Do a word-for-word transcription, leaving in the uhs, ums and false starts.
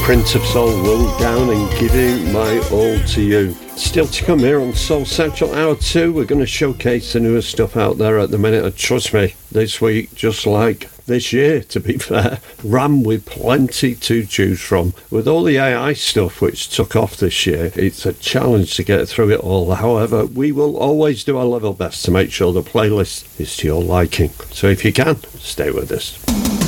Prince of Soul, Will Down and Giving My All to You. Still to come here on Soul Central Hour two. We're going to showcase the newest stuff out there at the minute, and trust me, this week, just like this year, to be fair, ran with plenty to choose from. With all the A I stuff which took off this year, it's a challenge to get through it all. However, we will always do our level best to make sure the playlist is to your liking. So if you can, stay with us.